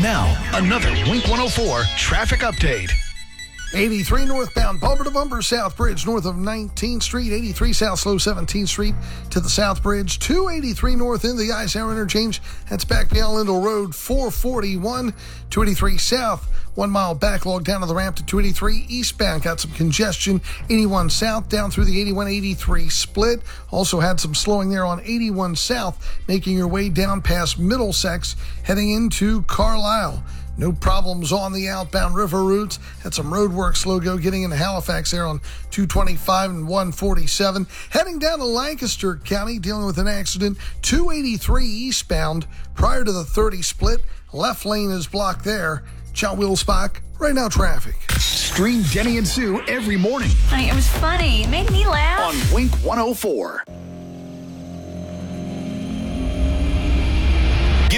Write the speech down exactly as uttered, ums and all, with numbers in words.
Now, another Wink one oh four traffic update. eighty-three northbound, bumper to bumper, South Bridge, north of nineteenth Street. eighty-three South Slow, seventeenth Street to the South Bridge. two eighty-three north in the Eisenhower interchange. That's back beyond Lindell Road, four forty-one. two eighty-three South, one mile backlog down to the ramp to two eighty-three eastbound. Got some congestion. eighty-one South down through the eighty-one eighty-three split. Also had some slowing there on eighty-one South, making your way down past Middlesex, heading into Carlisle. No problems on the outbound river routes. Had some roadwork slow-go getting into Halifax there on two twenty-five and one forty-seven. Heading down to Lancaster County, dealing with an accident. two eighty-three eastbound prior to the thirty split. Left lane is blocked there. John Wilsbach, Right Now Traffic. Stream Jenny and Sue every morning Honey, it was funny. It made me laugh. on Wink one oh four.